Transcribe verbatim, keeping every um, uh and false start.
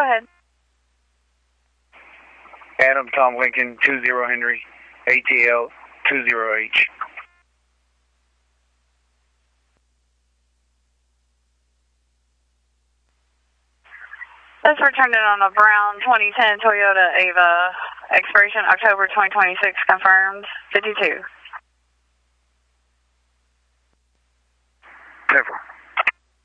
ahead. Adam Tom Lincoln, two zero Henry, A T L two zero H. Let's return it on a brown twenty ten Toyota Ava, expiration October twenty twenty-six, confirmed, fifty-two. Several.